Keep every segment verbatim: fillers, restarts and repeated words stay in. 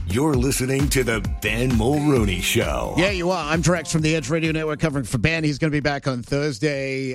You're listening to the Ben Mulrooney Show. Yeah, you are. I'm Drex from the Edge Radio Network covering for Ben. He's going to be back on Thursday.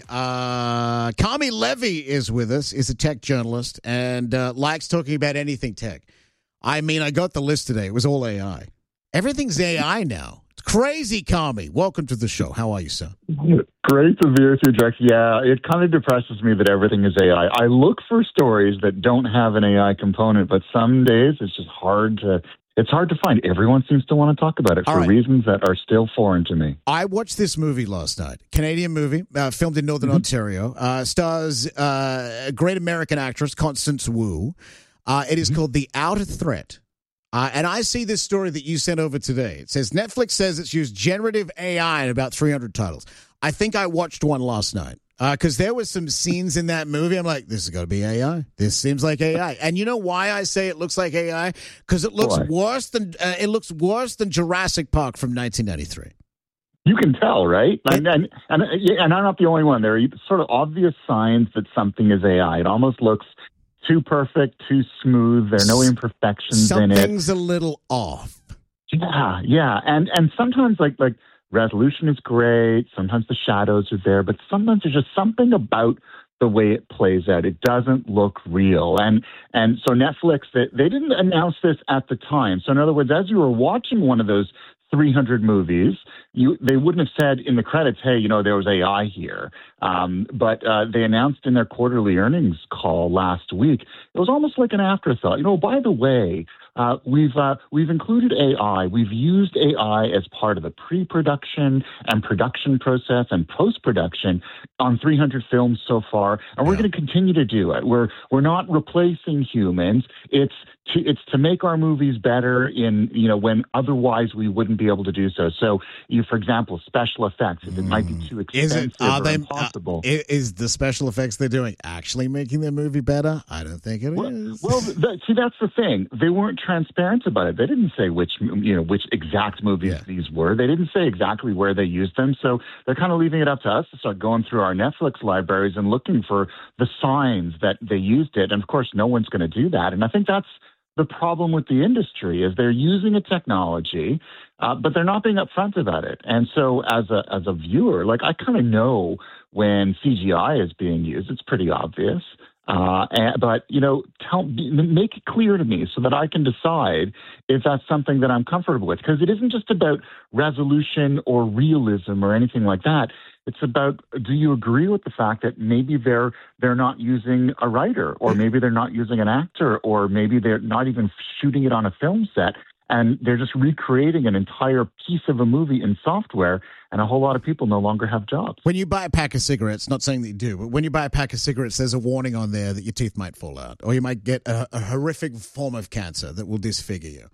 Uh, Carmi Levy is with us. He's a tech journalist and uh, likes talking about anything tech. I mean, I got the list today. It was all A I. Everything's A I now. It's crazy, Carmi. Welcome to the show. How are you, sir? Great to be with you, Drex. Yeah, it kind of depresses me that everything is A I. I look for stories that don't have an A I component, but some days it's just hard to... It's hard to find. Everyone seems to want to talk about it All for right. reasons that are still foreign to me. I watched this movie last night. Canadian movie, uh, filmed in Northern mm-hmm. Ontario. Uh, stars uh, a great American actress, Constance Wu. Uh, it is mm-hmm. called The Outer Threat. Uh, and I see this story that you sent over today. It says Netflix says it's used generative A I in about three hundred titles. I think I watched one last night. Because uh, there was some scenes in that movie. I'm like, this is going to be A I. This seems like A I. And you know why I say it looks like A I? Because it looks Why? worse than uh, it looks worse than Jurassic Park from nineteen ninety-three. You can tell, right? And, and, and, and I'm not the only one. There are sort of obvious signs that something is A I. It almost looks too perfect, too smooth. There are no imperfections in it. Something's a little off. Yeah, yeah. And and sometimes like like resolution is great. Sometimes the shadows are there, but sometimes there's just something about the way it plays out. It doesn't look real. And and so Netflix, they, they didn't announce this at the time. So in other words, as you were watching one of those three hundred movies, you they wouldn't have said in the credits, hey, you know, there was A I here. Um, but uh, they announced in their quarterly earnings call last week, it was almost like an afterthought. You know, by the way, Uh, we've uh, we've included A I. We've used A I as part of the pre-production and production process and post-production on three hundred films so far, and we're yeah. going to continue to do it. We're we're not replacing humans. It's to it's to make our movies better in you know when otherwise we wouldn't be able to do so. So, you for example, special effects. If it might be too expensive is it, are or they, impossible. Uh, is the special effects they're doing actually making their movie better? I don't think it well, is. Well, th- see, that's the thing. They weren't transparent about it. They didn't say which you know which exact movies yeah. these were. They didn't say exactly where they used them. So they're kind of leaving it up to us to start going through our Netflix libraries and looking for the signs that they used it. And of course, no one's going to do that. And I think that's the problem with the industry is they're using a technology, uh, but they're not being upfront about it. And so as a as a viewer, like I kind of know when C G I is being used. It's pretty obvious. Uh, and, but, you know, tell, make it clear to me so that I can decide if that's something that I'm comfortable with. Because it isn't just about resolution or realism or anything like that. It's about, do you agree with the fact that maybe they're they're not using a writer, or maybe they're not using an actor, or maybe they're not even shooting it on a film set, and they're just recreating an entire piece of a movie in software, and a whole lot of people no longer have jobs. When you buy a pack of cigarettes, not saying that you do, but when you buy a pack of cigarettes, there's a warning on there that your teeth might fall out, or you might get a, a horrific form of cancer that will disfigure you.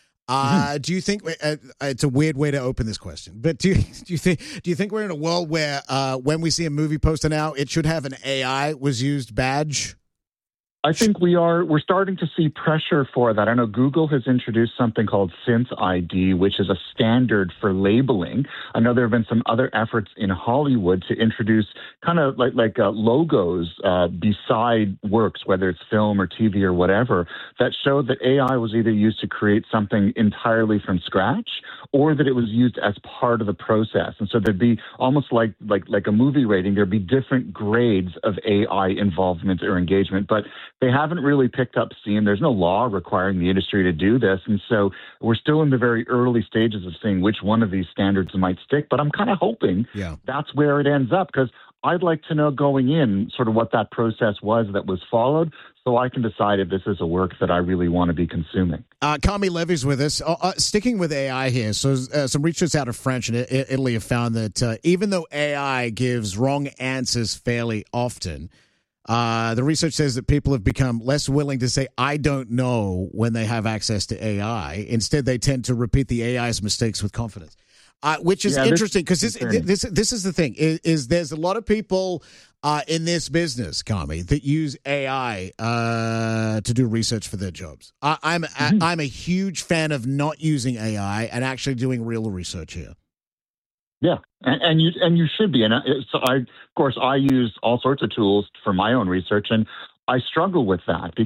Uh, mm-hmm. Do you think uh, it's a weird way to open this question? But do you, do you think do you think we're in a world where uh, when we see a movie poster now, it should have an A I was used badge? I think we are, we're starting to see pressure for that. I know Google has introduced something called Synth I D, which is a standard for labeling. I know there have been some other efforts in Hollywood to introduce kind of like, like uh, logos uh, beside works, whether it's film or T V or whatever, that show that A I was either used to create something entirely from scratch or that it was used as part of the process. And so there'd be almost like, like, like a movie rating, there'd be different grades of A I involvement or engagement. But they haven't really picked up steam. There's no law requiring the industry to do this. And so we're still in the very early stages of seeing which one of these standards might stick. But I'm kind of hoping yeah. that's where it ends up, because I'd like to know going in sort of what that process was that was followed, so I can decide if this is a work that I really want to be consuming. Uh, Carmi Levy's with us. Uh, uh, sticking with A I here, so uh, some research out of France and Italy have found that uh, even though A I gives wrong answers fairly often, Uh, the research says that people have become less willing to say, I don't know, when they have access to A I. Instead, they tend to repeat the A I's mistakes with confidence, uh, which is yeah, interesting because this, this, this is the thing, is, is there's a lot of people uh, in this business, Carmi, that use A I uh, to do research for their jobs. I, I'm, mm-hmm. I, I'm a huge fan of not using A I and actually doing real research here. Yeah, and, and you and you should be. And so I, of course, I use all sorts of tools for my own research, and I struggle with that because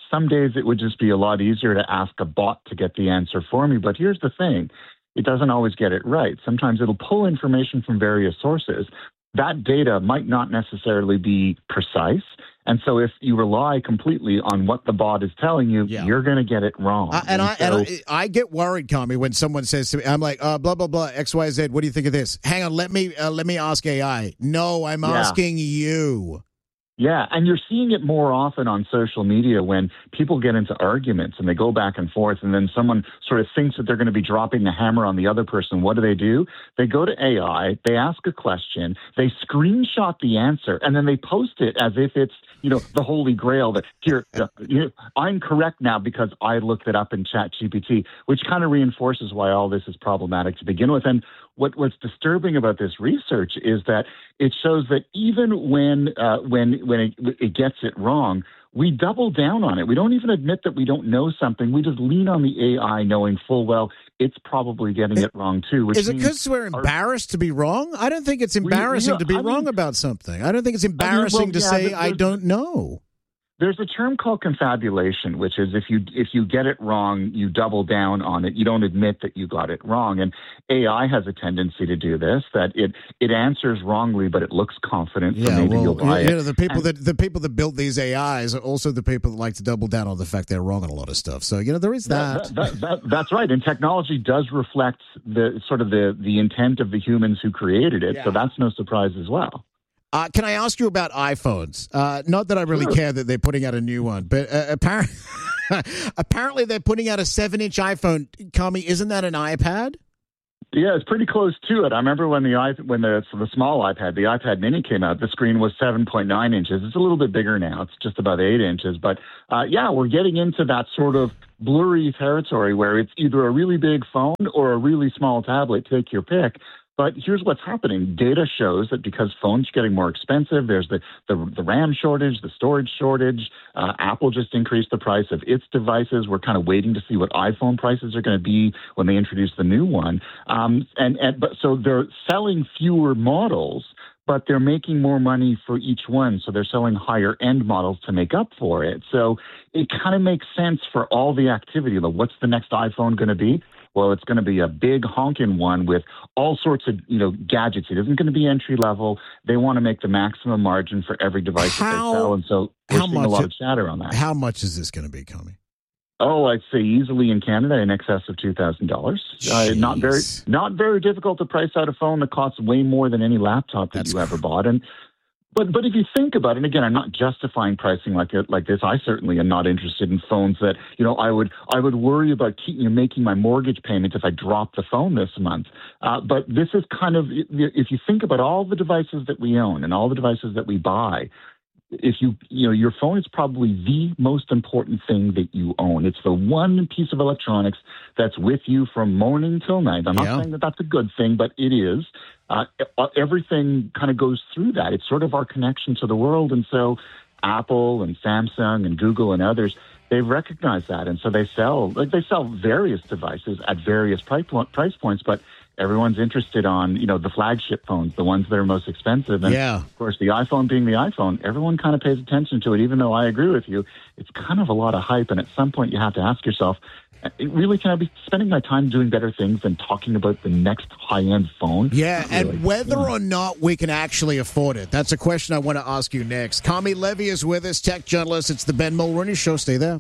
some days it would just be a lot easier to ask a bot to get the answer for me. But here's the thing. It doesn't always get it right. Sometimes it'll pull information from various sources. That data might not necessarily be precise. And so if you rely completely on what the bot is telling you, yeah. you're going to get it wrong. Uh, and, and, I, so, and I I get worried, Kami, when someone says to me, I'm like, uh, blah, blah, blah, X, Y, Z. What do you think of this? Hang on, let me uh, let me ask A I. No, I'm yeah. asking you. Yeah, and you're seeing it more often on social media when people get into arguments and they go back and forth, and then someone sort of thinks that they're going to be dropping the hammer on the other person. What do they do? They go to A I, they ask a question, they screenshot the answer, and then they post it as if it's, you know, the holy grail that, here, uh, you know, I'm correct now because I looked it up in ChatGPT, which kind of reinforces why all this is problematic to begin with. And What, what's disturbing about this research is that it shows that even when uh, when when it, it gets it wrong, we double down on it. We don't even admit that we don't know something. We just lean on the A I, knowing full well it's probably getting it wrong too. Which is it because we're embarrassed our, to be wrong? I don't think it's embarrassing we, we, to be I wrong mean, about something. I don't think it's embarrassing I mean, well, to yeah, say I don't know. There's a term called confabulation, which is if you if you get it wrong, you double down on it. You don't admit that you got it wrong. And A I has a tendency to do this, that it it answers wrongly, but it looks confident. So yeah, maybe well, you'll buy you it. know, the people and, that the people that build these A Is are also the people that like to double down on the fact they're wrong on a lot of stuff. So, you know, there is that. that, that, that that's right. And technology does reflect the sort of the, the intent of the humans who created it. Yeah. So that's no surprise as well. Uh, can I ask you about iPhones? Uh, not that I really sure. care that they're putting out a new one, but uh, apparently, apparently they're putting out a seven-inch iPhone. Kami, isn't that an iPad? Yeah, it's pretty close to it. I remember when the when the the small iPad, the iPad Mini came out, the screen was seven point nine inches. It's a little bit bigger now. It's just about eight inches. But uh, yeah, we're getting into that sort of blurry territory where it's either a really big phone or a really small tablet. Take your pick. But here's what's happening. Data shows that because phones are getting more expensive, there's the, the, the RAM shortage, the storage shortage. Uh, Apple just increased the price of its devices. We're kind of waiting to see what iPhone prices are going to be when they introduce the new one. Um, and, and but so they're selling fewer models, but they're making more money for each one. So they're selling higher end models to make up for it. So it kind of makes sense for all the activity. Like, what's the next iPhone going to be? Well, it's going to be a big honking one with all sorts of, you know, gadgets. It isn't going to be entry level. They want to make the maximum margin for every device how, that they sell. And so we're seeing a lot of chatter on that. How much is this going to be, Kami? Oh, I'd say easily in Canada in excess of two thousand dollars. Uh, not very, not very difficult to price out a phone that costs way more than any laptop that That's you ever bought. And But but if you think about it, and again, I'm not justifying pricing like it, like this. I certainly am not interested in phones that, you know, I would I would worry about keep, you know, making my mortgage payment if I drop the phone this month. Uh, but this is kind of, if you think about all the devices that we own and all the devices that we buy, if you, you know, your phone is probably the most important thing that you own. It's the one piece of electronics that's with you from morning till night. I'm yeah. not saying that that's a good thing, but it is. Uh, everything kind of goes through that. It's sort of our connection to the world. And so Apple and Samsung and Google and others, they've recognized that. And so they sell, like they sell various devices at various price price points, but everyone's interested on, you know, the flagship phones, the ones that are most expensive. And yeah. of course, the iPhone being the iPhone, everyone kind of pays attention to it, even though I agree with you. It's kind of a lot of hype. And at some point you have to ask yourself, really, can I be spending my time doing better things than talking about the next high-end phone? Yeah, really. and whether yeah. or not we can actually afford it. That's a question I want to ask you next. Kami Levy is with us, tech journalist. It's the Ben Mulroney Show. Stay there.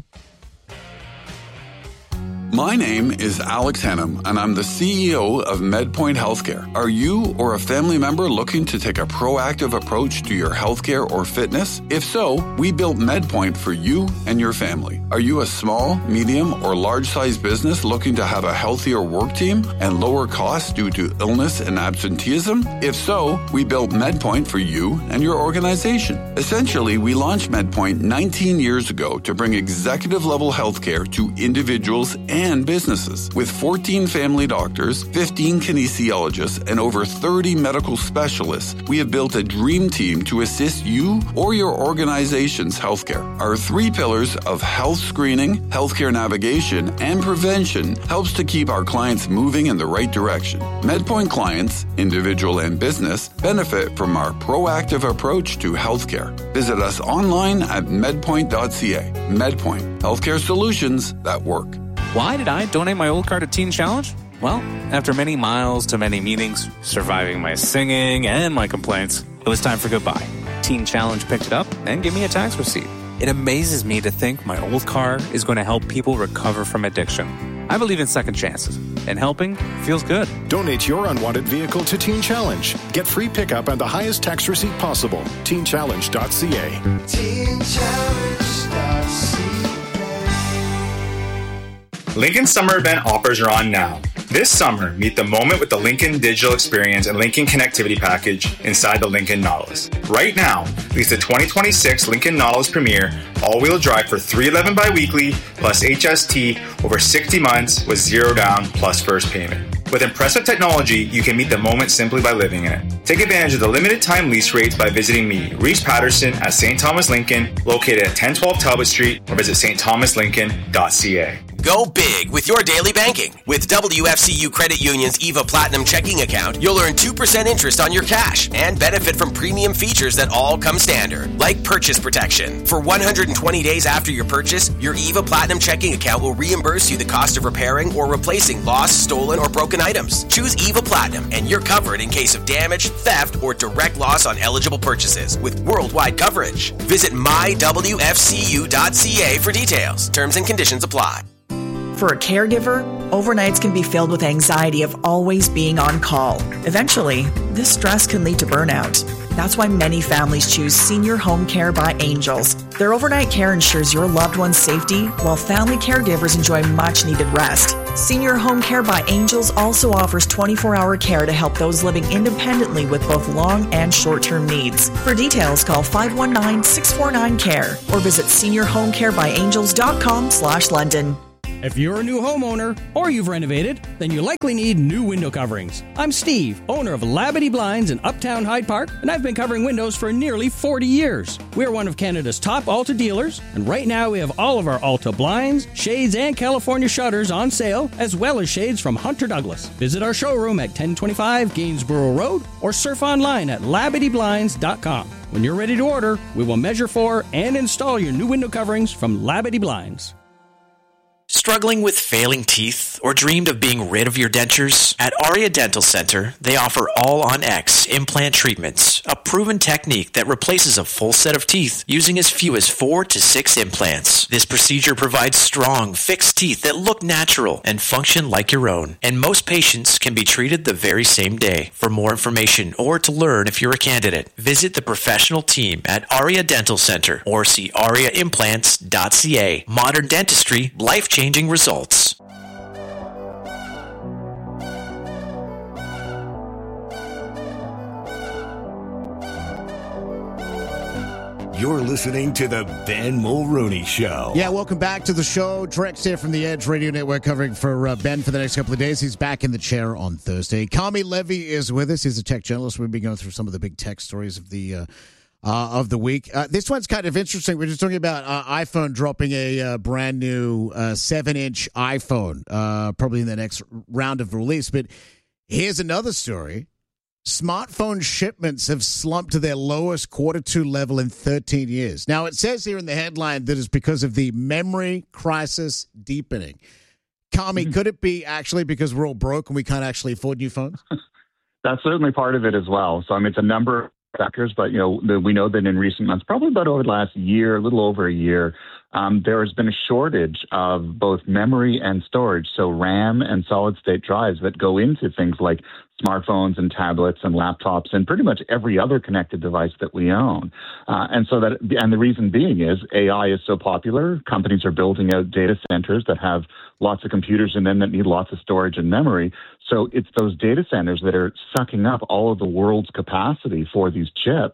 My name is Alex Hannum, and I'm the C E O of MedPoint Healthcare. Are you or a family member looking to take a proactive approach to your healthcare or fitness? If so, we built MedPoint for you and your family. Are you a small, medium, or large-sized business looking to have a healthier work team and lower costs due to illness and absenteeism? If so, we built MedPoint for you and your organization. Essentially, we launched MedPoint nineteen years ago to bring executive-level healthcare to individuals and and businesses. With fourteen family doctors, fifteen kinesiologists, and over thirty medical specialists, we have built a dream team to assist you or your organization's healthcare. Our three pillars of health screening, healthcare navigation, and prevention helps to keep our clients moving in the right direction. MedPoint clients, individual and business, benefit from our proactive approach to healthcare. Visit us online at medpoint dot c a. MedPoint, healthcare solutions that work. Why did I donate my old car to Teen Challenge? Well, after many miles to many meetings, surviving my singing and my complaints, it was time for goodbye. Teen Challenge picked it up and gave me a tax receipt. It amazes me to think my old car is going to help people recover from addiction. I believe in second chances, and helping feels good. Donate your unwanted vehicle to Teen Challenge. Get free pickup and the highest tax receipt possible. teen challenge dot c a. teen challenge dot c a. Lincoln Summer Event offers are on now. This summer, meet the moment with the Lincoln Digital Experience and Lincoln Connectivity Package inside the Lincoln Nautilus. Right now, lease the twenty twenty-six Lincoln Nautilus Premier all-wheel drive for three hundred eleven dollars biweekly plus H S T over sixty months with zero down plus first payment. With impressive technology, you can meet the moment simply by living in it. Take advantage of the limited time lease rates by visiting me, Reese Patterson, at Saint Thomas Lincoln, located at ten twelve Talbot Street, or visit st thomas lincoln dot c a. Go big with your daily banking. With W F C U Credit Union's EVA Platinum checking account, you'll earn two percent interest on your cash and benefit from premium features that all come standard, like purchase protection. For one hundred twenty days after your purchase, your EVA Platinum checking account will reimburse you the cost of repairing or replacing lost, stolen, or broken items. Choose EVA Platinum and you're covered in case of damage, theft, or direct loss on eligible purchases with worldwide coverage. Visit my w f c u dot c a for details. Terms and conditions apply. For a caregiver, overnights can be filled with anxiety of always being on call. Eventually, this stress can lead to burnout. That's why many families choose Senior Home Care by Angels. Their overnight care ensures your loved one's safety, while family caregivers enjoy much-needed rest. Senior Home Care by Angels also offers twenty-four hour care to help those living independently with both long and short-term needs. For details, call five one nine, six four nine, C A R E or visit senior home care by angels dot com slash London. If you're a new homeowner or you've renovated, then you likely need new window coverings. I'm Steve, owner of Labadee Blinds in Uptown Hyde Park, and I've been covering windows for nearly forty years. We're one of Canada's top Alta dealers, and right now we have all of our Alta blinds, shades, and California shutters on sale, as well as shades from Hunter Douglas. Visit our showroom at ten twenty-five Gainsborough Road or surf online at labadee blinds dot com. When you're ready to order, we will measure for and install your new window coverings from Labadee Blinds. Struggling with failing teeth or dreamed of being rid of your dentures? At Aria Dental Center, they offer All-on-X implant treatments, a proven technique that replaces a full set of teeth using as few as four to six implants. This procedure provides strong, fixed teeth that look natural and function like your own, and most patients can be treated the very same day. For more information or to learn if you're a candidate, visit the professional team at Aria Dental Center or see aria implants dot c a. Modern dentistry, life-changing results. You're listening to the Ben Mulrooney Show. Yeah, welcome back to the show. Direct here from the Edge Radio Network, covering for uh, Ben for the next couple of days. He's back in the chair on Thursday. Kami Levy is with us. He's a tech journalist. We'll be going through some of the big tech stories of the uh, uh, of the week. Uh, this one's kind of interesting. We're just talking about uh, iPhone dropping a uh, brand new uh, seven-inch iPhone, uh, probably in the next round of release. But here's another story. Smartphone shipments have slumped to their lowest quarter two level in thirteen years. Now, it says here in the headline that it's because of the memory crisis deepening. Kami, mm-hmm. could it be actually because we're all broke and we can't actually afford new phones? That's certainly part of it as well. So, I mean, it's a number of factors, but, you know, the, we know that in recent months, probably about over the last year, a little over a year, um, there has been a shortage of both memory and storage. So RAM and solid state drives that go into things like smartphones and tablets and laptops and pretty much every other connected device that we own. Uh, and so that, and the reason being is A I is so popular. Companies are building out data centers that have lots of computers in them that need lots of storage and memory. So it's those data centers that are sucking up all of the world's capacity for these chips.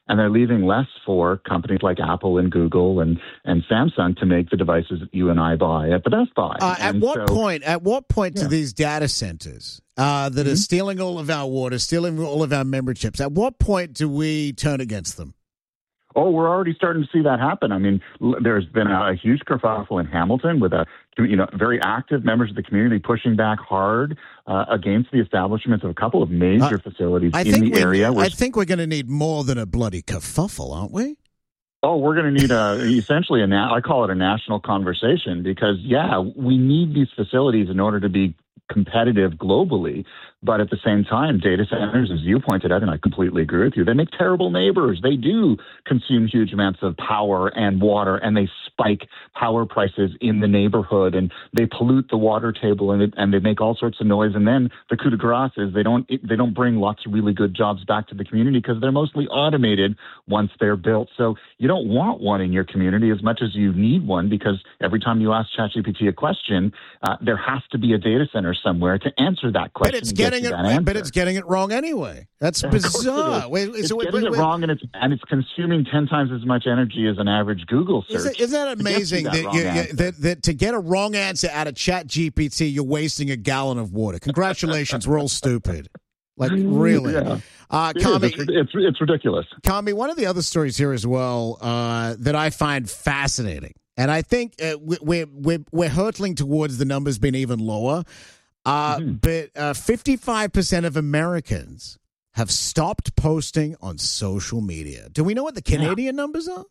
and they're leaving less for companies like Apple and Google and, and Samsung to make the devices that you and I buy at the Best Buy. Uh, at what so, point? At what point yeah. do these data centers uh, that mm-hmm. are stealing all of our water, stealing all of our member chips? At what point do we turn against them? Oh, we're already starting to see that happen. I mean, l- there's been a, a huge kerfuffle in Hamilton with a, you know, very active members of the community pushing back hard uh, against the establishment of a couple of major uh, facilities I in think the we, area. I think we're going to need more than a bloody kerfuffle, aren't we? Oh, we're going to need a essentially a na- I call it a national conversation because yeah, we need these facilities in order to be competitive globally. But at the same time, data centers, as you pointed out, and I completely agree with you, they make terrible neighbors. They do consume huge amounts of power and water, and they spike power prices in the neighborhood, and they pollute the water table, and, it, and they make all sorts of noise. And then the coup de grace is they don't it, they don't bring lots of really good jobs back to the community because they're mostly automated once they're built. So you don't want one in your community as much as you need one because every time you ask ChatGPT a question, uh, there has to be a data center somewhere to answer that question. But it's getting it, but it's getting it wrong anyway. That's bizarre. It wait, it's so wait, getting wait, it wait. wrong, and it's and it's consuming ten times as much energy as an average Google search. Isn't, isn't that amazing that, that, you, you, that that to get a wrong answer out of ChatGPT, you're wasting a gallon of water? Congratulations, we're all stupid. Like really, yeah. uh, it Kami, is. It's, it's it's ridiculous. Kami, one of the other stories here as well uh, that I find fascinating, and I think uh, we're we're we're hurtling towards the numbers being even lower. Uh, mm-hmm. But uh, fifty-five percent of Americans have stopped posting on social media. Do we know what the Canadian yeah. numbers are?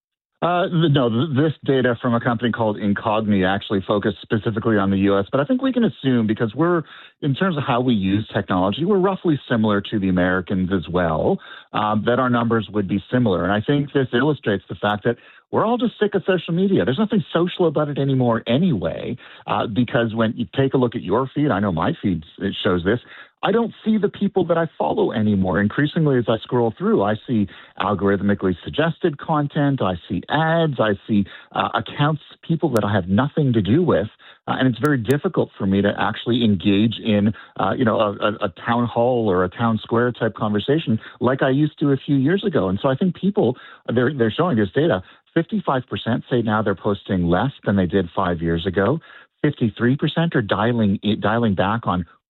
Uh, no, this data from a company called Incogni actually focused specifically on the U S, but I think we can assume because we're, in terms of how we use technology, we're roughly similar to the Americans as well, um, that our numbers would be similar. And I think this illustrates the fact that we're all just sick of social media. There's nothing social about it anymore anyway, uh, because when you take a look at your feed, I know my feed it shows this, I don't see the people that I follow anymore. Increasingly, as I scroll through, I see algorithmically suggested content. I see ads. I see uh, accounts, people that I have nothing to do with. Uh, and it's very difficult for me to actually engage in, uh, you know, a, a, a town hall or a town square type conversation like I used to a few years ago. And so I think people, they're, they're showing this data. fifty-five percent say now they're posting less than they did five years ago. fifty-three percent are dialing dialing back on